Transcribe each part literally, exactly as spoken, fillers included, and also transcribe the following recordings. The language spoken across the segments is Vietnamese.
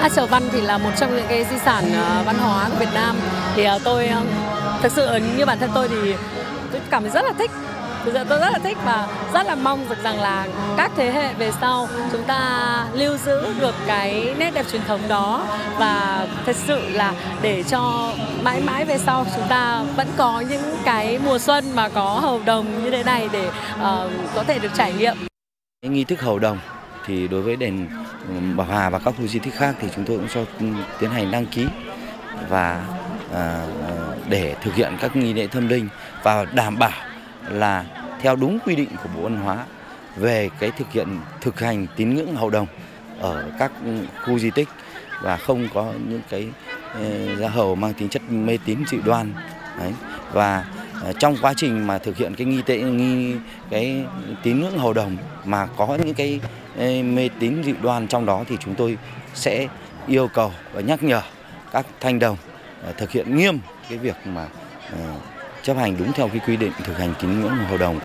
Hát chầu văn thì là một trong những cái di sản uh, văn hóa của Việt Nam. Thì uh, tôi uh, thực sự như bản thân tôi thì tôi cảm thấy rất là thích. Thực sự tôi rất là thích và rất là mong được rằng là các thế hệ về sau chúng ta lưu giữ được cái nét đẹp truyền thống đó, và thật sự là để cho mãi mãi về sau chúng ta vẫn có những cái mùa xuân mà có hầu đồng như thế này để uh, có thể được trải nghiệm. Cái nghi thức hầu đồng thì đối với đền Bảo Hà và các khu di tích khác thì chúng tôi cũng cho tiến hành đăng ký và à, để thực hiện các nghi lễ tâm linh và đảm bảo là theo đúng quy định của Bộ Văn hóa về cái thực hiện thực hành tín ngưỡng hầu đồng ở các khu di tích, và không có những cái gia hầu mang tính chất mê tín dị đoan. Đấy. Và trong quá trình mà thực hiện cái nghi tệ nghi cái tín ngưỡng hầu đồng mà có những cái mê tín dị đoan trong đó thì chúng tôi sẽ yêu cầu và nhắc nhở các thanh đồng thực hiện nghiêm cái việc mà chấp hành đúng theo cái quy định thực hành tín ngưỡng hầu đồng.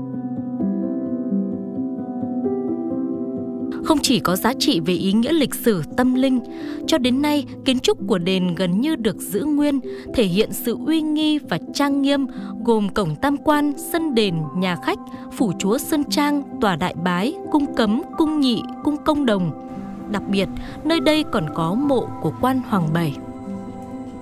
Không chỉ có giá trị về ý nghĩa lịch sử tâm linh, cho đến nay kiến trúc của đền gần như được giữ nguyên, thể hiện sự uy nghi và trang nghiêm, gồm cổng tam quan, sân đền, nhà khách, phủ chúa Sơn Trang, tòa đại bái, cung cấm, cung nhị, cung công đồng. Đặc biệt, nơi đây còn có mộ của quan Hoàng Bảy.